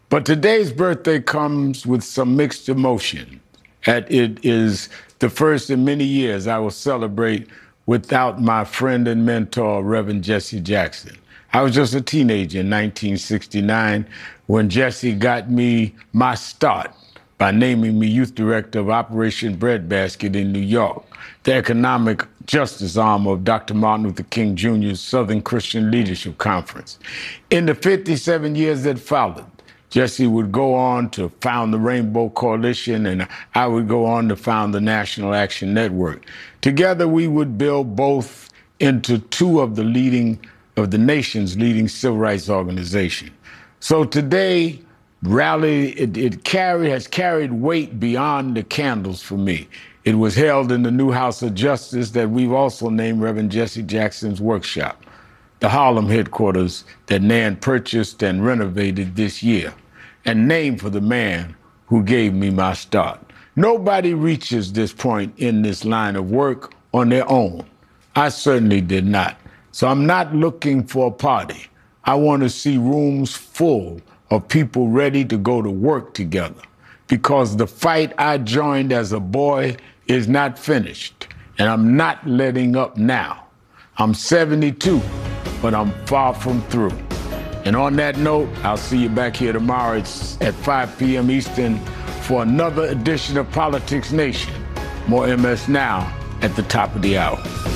But today's birthday comes with some mixed emotion. It is the first in many years I will celebrate without my friend and mentor, Reverend Jesse Jackson. I was just a teenager in 1969 when Jesse got me my start by naming me youth director of Operation Breadbasket in New York, the economic justice arm of Dr. Martin Luther King Jr.'s Southern Christian Leadership Conference. In the 57 years that followed, Jesse would go on to found the Rainbow Coalition, and I would go on to found the National Action Network. Together, we would build both into two of the nation's leading civil rights organizations. So today, rally has carried weight beyond the candles for me. It was held in the new House of Justice that we've also named Reverend Jesse Jackson's Workshop, the Harlem headquarters that Nan purchased and renovated this year, and named for the man who gave me my start. Nobody reaches this point in this line of work on their own. I certainly did not. So I'm not looking for a party. I want to see rooms full of people ready to go to work together, because the fight I joined as a boy is not finished, and I'm not letting up now. I'm 72, but I'm far from through. And on that note, I'll see you back here tomorrow at 5 p.m. Eastern for another edition of Politics Nation. More MS Now at the top of the hour.